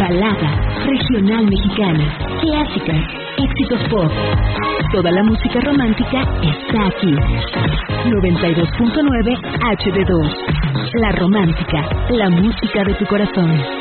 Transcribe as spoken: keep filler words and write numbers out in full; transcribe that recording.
balada, regional mexicana, clásica, éxitos pop. Toda la música romántica está aquí. noventa y dos punto nueve H D dos. La Romántica, la música de tu corazón.